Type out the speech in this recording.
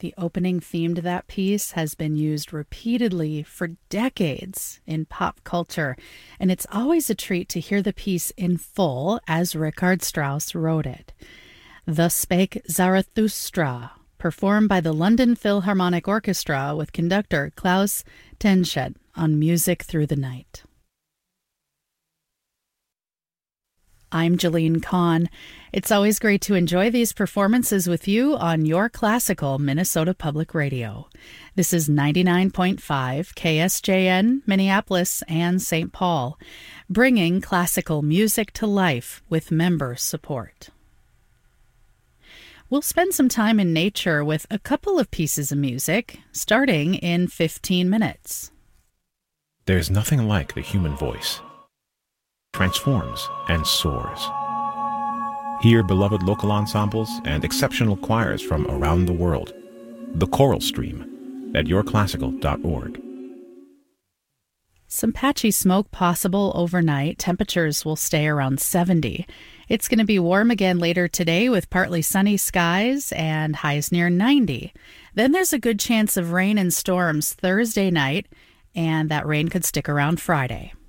The opening theme to that piece has been used repeatedly for decades in pop culture, and it's always a treat to hear the piece in full as Richard Strauss wrote it. Thus Spake Zarathustra, performed by the London Philharmonic Orchestra with conductor Klaus Tenshed on Music Through the Night. I'm Jeline Kahn. It's always great to enjoy these performances with you on your classical Minnesota Public Radio. This is 99.5 KSJN, Minneapolis and St. Paul, bringing classical music to life with member support. We'll spend some time in nature with a couple of pieces of music, starting in 15 minutes. There's nothing like the human voice. Transforms and soars. Hear beloved local ensembles and exceptional choirs from around the world. The Choral Stream at yourclassical.org. Some patchy smoke possible overnight. Temperatures will stay around 70. It's going to be warm again later today with partly sunny skies and highs near 90. Then there's a good chance of rain and storms Thursday night, and that rain could stick around Friday.